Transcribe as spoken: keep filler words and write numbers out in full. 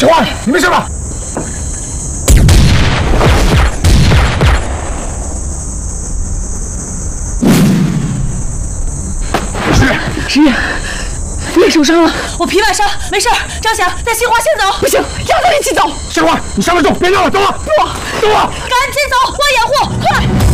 秦淮，你没事吧？十月， 十月，你也受伤了。 我皮外伤，没事。张霞，带杏花先走。 不行，要走一起走。 杏花，你上来走，别闹了，走了， 不， 走了， 赶紧走，我掩护，快！